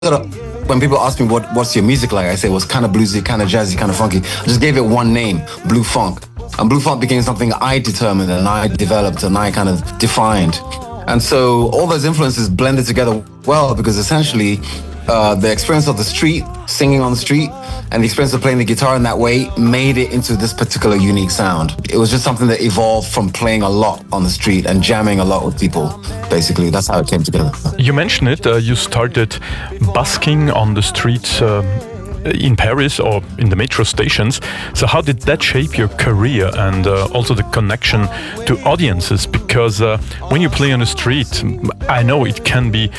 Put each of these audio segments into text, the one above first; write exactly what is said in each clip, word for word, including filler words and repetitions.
when people ask me what what's your music like, I say, well, it's kind of bluesy, kind of jazzy, kind of funky. I just gave it one name, Blue Funk. And Blue Funk became something I determined and I developed and I kind of defined. And so all those influences blended together well because essentially uh, the experience of the street, singing on the street, and the experience of playing the guitar in that way made it into this particular unique sound. It was just something that evolved from playing a lot on the street and jamming a lot with people, basically. That's how it came together. You mentioned it, uh, you started busking on the streets uh, in Paris or in the metro stations. So how did that shape your career and uh, also the connection to audiences? Because uh, when you play on the street, I know it can be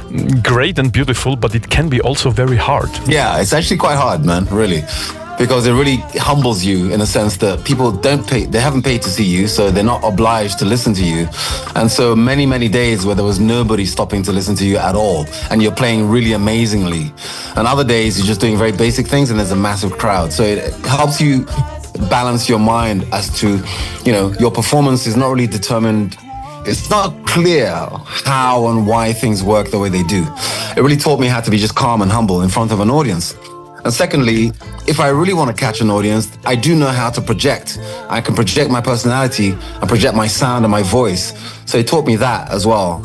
great and beautiful, but it can be also very hard. Yeah, it's actually quite hard, man, really. Because it really humbles you in a sense that people don't pay, they haven't paid to see you, so they're not obliged to listen to you. And so many, many days where there was nobody stopping to listen to you at all, and you're playing really amazingly. And other days you're just doing very basic things and there's a massive crowd. So it helps you balance your mind as to, you know, your performance is not really determined. It's not clear how and why things work the way they do. It really taught me how to be just calm and humble in front of an audience. And secondly, if I really want to catch an audience, I do know how to project. I can project my personality and project my sound and my voice. So it taught me that as well.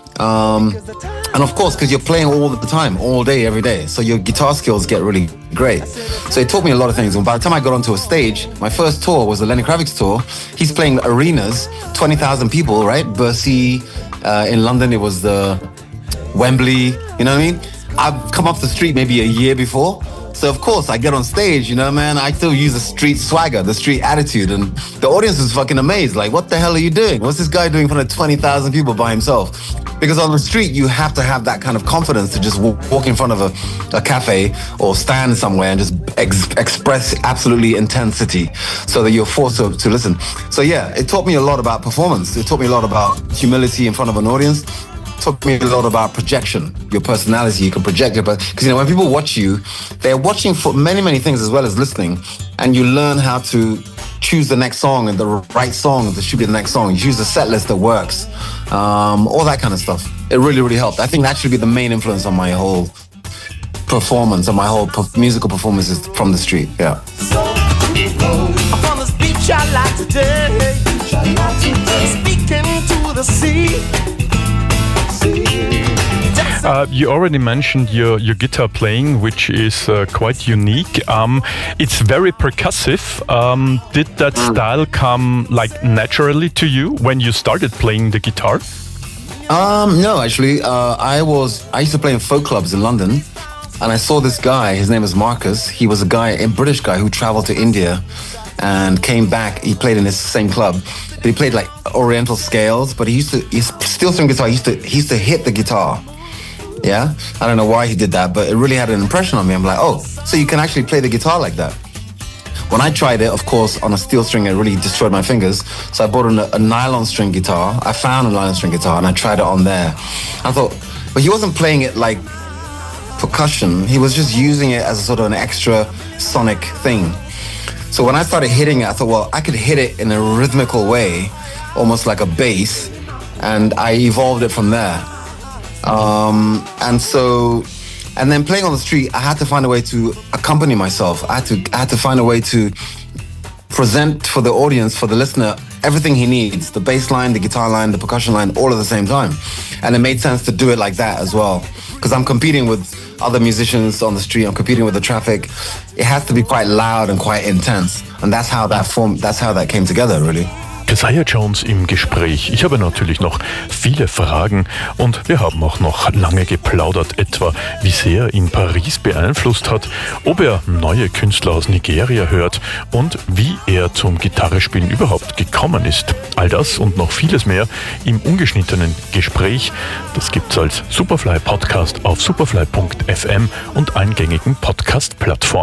Um, and of course, because you're playing all the time, all day, every day. So your guitar skills get really great. So it taught me a lot of things. And by the time I got onto a stage, my first tour was the Lenny Kravitz tour. He's playing arenas, twenty thousand people, right? Bercy, uh, in London, it was the Wembley, you know what I mean? I've come off the street maybe a year before. So of course I get on stage, you know, man, I still use the street swagger, the street attitude, and the audience is fucking amazed. Like, what the hell are you doing? What's this guy doing in front of twenty thousand people by himself? Because on the street, you have to have that kind of confidence to just walk, walk in front of a, a cafe or stand somewhere and just ex- express absolutely intensity so that you're forced to, to listen. So yeah, it taught me a lot about performance. It taught me a lot about humility in front of an audience. Taught me a lot about projection, your personality. You can project your, because you know when people watch you, they're watching for many many things as well as listening, and you learn how to choose the next song and the right song that should be the next song. You choose the set list that works, um, all that kind of stuff. It really really helped. I think that should be the main influence on my whole performance, on my whole p- musical performances from the street. Yeah. Upon this beach I like today, speaking to the sea. Uh, you already mentioned your, your guitar playing, which is uh, quite unique. Um, it's very percussive. Um, did that style come like naturally to you when you started playing the guitar? Um, no, actually, uh, I was I used to play in folk clubs in London, and I saw this guy. His name is Marcus. He was a guy, a British guy who traveled to India and came back. He played in this same club. But he played like Oriental scales, but he used to he's steel string guitar. He used to he used to hit the guitar. Yeah, I don't know why he did that, but it really had an impression on me. I'm like, oh, so you can actually play the guitar like that. When I tried it, of course, on a steel string, it really destroyed my fingers. So I bought a, a nylon string guitar. I found a nylon string guitar and I tried it on there. I thought, but he wasn't playing it like percussion. He was just using it as a sort of an extra sonic thing. So when I started hitting it, I thought, well, I could hit it in a rhythmical way, almost like a bass, and I evolved it from there. Um, and so, and then playing on the street, I had to find a way to accompany myself. I had to, I had to find a way to present for the audience, for the listener, everything he needs, the bass line, the guitar line, the percussion line, all at the same time. And it made sense to do it like that as well. Because I'm competing with other musicians on the street, I'm competing with the traffic. It has to be quite loud and quite intense. And that's how that form, that's how that came together, really. Keziah Jones im Gespräch. Ich habe natürlich noch viele Fragen und wir haben auch noch lange geplaudert, etwa wie sehr ihn Paris beeinflusst hat, ob er neue Künstler aus Nigeria hört und wie er zum Gitarrespielen überhaupt gekommen ist. All das und noch vieles mehr im ungeschnittenen Gespräch. Das gibt's als Superfly Podcast auf superfly punkt f m und allen gängigen Podcast-Plattformen.